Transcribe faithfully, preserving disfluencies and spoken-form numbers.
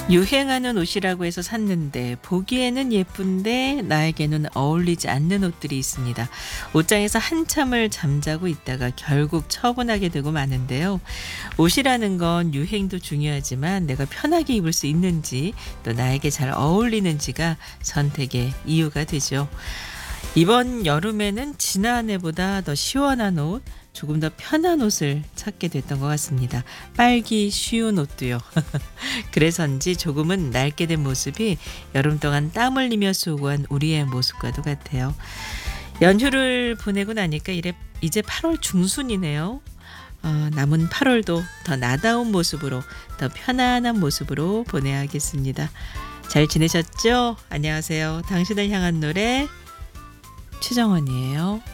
유행하는 옷이라고 해서 샀는데 보기에는 예쁜데 나에게는 어울리지 않는 옷들이 있습니다. 옷장에서 한참을 잠자고 있다가 결국 처분하게 되고 마는데요. 옷이라는 건 유행도 중요하지만 내가 편하게 입을 수 있는지 또 나에게 잘 어울리는지가 선택의 이유가 되죠. 이번 여름에는 지난해보다 더 시원한 옷, 조금 더 편한 옷을 찾게 됐던 것 같습니다. 빨기 쉬운 옷도요. 그래서인지 조금은 낡게 된 모습이 여름 동안 땀 흘리며 수고한 우리의 모습과도 같아요. 연휴를 보내고 나니까 이래, 이제 팔월 중순이네요. 어, 남은 팔월도 더 나다운 모습으로, 더 편안한 모습으로 보내야겠습니다. 잘 지내셨죠? 안녕하세요. 당신을 향한 노래 최정원이에요.